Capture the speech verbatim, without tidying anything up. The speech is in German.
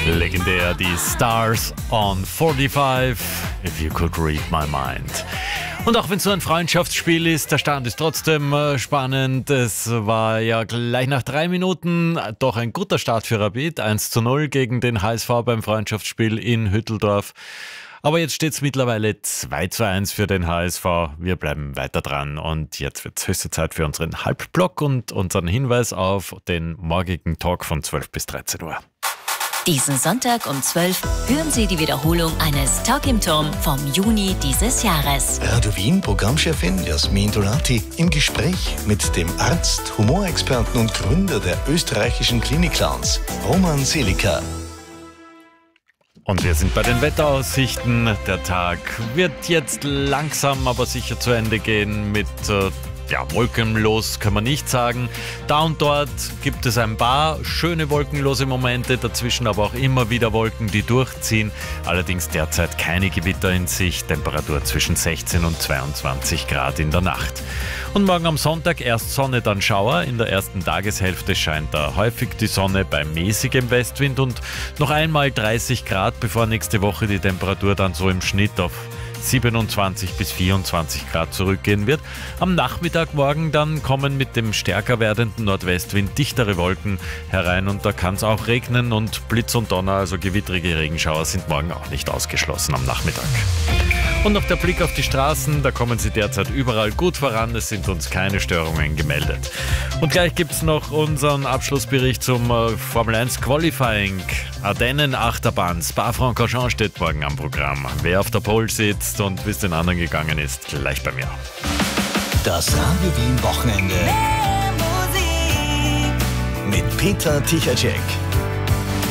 Legendär, die Stars on forty-five, If You Could Read My Mind. Und auch wenn es so ein Freundschaftsspiel ist, der Stand ist trotzdem äh, spannend. Es war ja gleich nach drei Minuten doch ein guter Start für Rapid. eins zu null gegen den H S V beim Freundschaftsspiel in Hütteldorf. Aber jetzt steht es mittlerweile zwei zu eins für den H S V. Wir bleiben weiter dran und jetzt wird es höchste Zeit für unseren Halbblock und unseren Hinweis auf den morgigen Talk von zwölf bis dreizehn Uhr. Diesen Sonntag um zwölf hören Sie die Wiederholung eines Talk im Turm vom Juni dieses Jahres. Radio Wien Programmchefin Jasmin Donati im Gespräch mit dem Arzt, Humorexperten und Gründer der österreichischen Klinik-Clowns, Roman Selika. Und wir sind bei den Wetteraussichten. Der Tag wird jetzt langsam, aber sicher zu Ende gehen mit äh, ja, wolkenlos kann man nicht sagen. Da und dort gibt es ein paar schöne wolkenlose Momente, dazwischen aber auch immer wieder Wolken, die durchziehen. Allerdings derzeit keine Gewitter in Sicht, Temperatur zwischen sechzehn und zweiundzwanzig Grad in der Nacht. Und morgen am Sonntag erst Sonne, dann Schauer. In der ersten Tageshälfte scheint da häufig die Sonne bei mäßigem Westwind und noch einmal dreißig Grad, bevor nächste Woche die Temperatur dann so im Schnitt auf siebenundzwanzig bis vierundzwanzig Grad zurückgehen wird. Am Nachmittag morgen dann kommen mit dem stärker werdenden Nordwestwind dichtere Wolken herein und da kann es auch regnen und Blitz und Donner, also gewittrige Regenschauer sind morgen auch nicht ausgeschlossen am Nachmittag. Und noch der Blick auf die Straßen, da kommen sie derzeit überall gut voran, es sind uns keine Störungen gemeldet. Und gleich gibt es noch unseren Abschlussbericht zum äh, Formel eins Qualifying. Ardennen Achterbahn, Spa-Francorchamps steht morgen am Programm. Wer auf der Pole sitzt und wie es den anderen gegangen ist, gleich bei mir. Das Radio Wien Wochenende mit Peter Tichacek.